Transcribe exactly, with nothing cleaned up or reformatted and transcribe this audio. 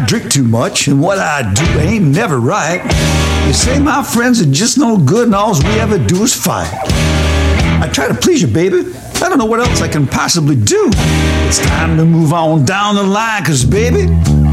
drink too much, and what I do ain't never right. You say my friends are just no good, and all we ever do is fight. I try to please you, baby. I don't know what else I can possibly do. It's time to move on down the line, cause baby,